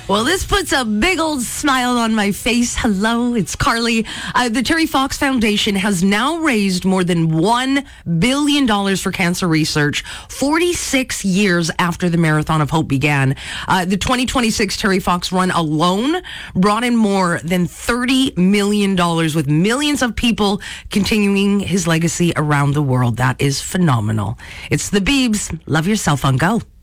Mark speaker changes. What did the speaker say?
Speaker 1: Well, this puts a big old smile on my face. Hello, it's Carly. The Terry Fox Foundation has now raised more than $1 billion for cancer research 46 years after the Marathon of Hope began. The 2026 Terry Fox Run alone brought in more than $30 million, with millions of people continuing his legacy around the world. That is phenomenal. It's the Biebs. Love yourself on Go.